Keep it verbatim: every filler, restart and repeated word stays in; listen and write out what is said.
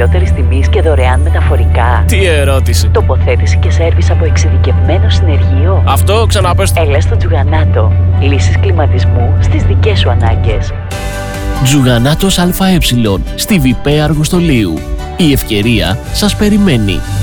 χαμηλότερης τιμής και δωρεάν μεταφορικά? Τι ερώτηση! Τοποθέτηση και σέρβις από εξειδικευμένο συνεργείο? Αυτό ξαναπες το. Έλα στο Τζουγανάτο. Λύσεις κλιματισμού στις δικές σου ανάγκες. Τζουγανάτος ΑΕ στη Βιπέ Αργοστολίου. Η ευκαιρία σας περιμένει.